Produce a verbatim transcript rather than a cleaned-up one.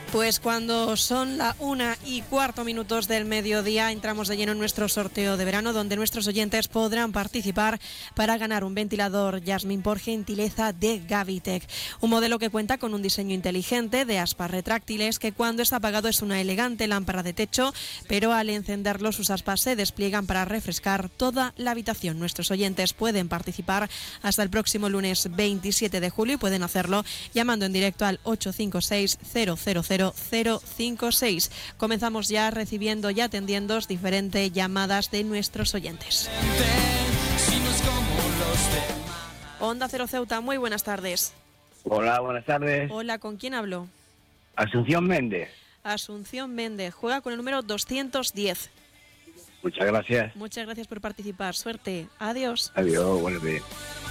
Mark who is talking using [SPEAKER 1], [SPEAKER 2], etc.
[SPEAKER 1] Pues cuando son la una y cuarto minutos del mediodía, entramos de lleno en nuestro sorteo de verano, donde nuestros oyentes podrán participar para ganar un ventilador Jasmine por gentileza de Gavitec. Un modelo que cuenta con un diseño inteligente de aspas retráctiles que cuando está apagado es una elegante lámpara de techo, pero al encenderlo sus aspas se despliegan para refrescar toda la habitación. Nuestros oyentes pueden participar hasta el próximo lunes veintisiete de julio y pueden hacerlo llamando en directo al ocho cinco seis, cero cero cero cero cinco seis. Comenzamos ya recibiendo y atendiendo diferentes llamadas de nuestros oyentes. Onda Cero Ceuta, muy buenas tardes.
[SPEAKER 2] Hola, buenas tardes.
[SPEAKER 1] Hola, ¿con quién hablo?
[SPEAKER 2] Asunción Méndez.
[SPEAKER 1] Asunción Méndez, juega con el número doscientos diez.
[SPEAKER 2] Muchas gracias.
[SPEAKER 1] Muchas gracias por participar, suerte, adiós.
[SPEAKER 2] Adiós, buenos días.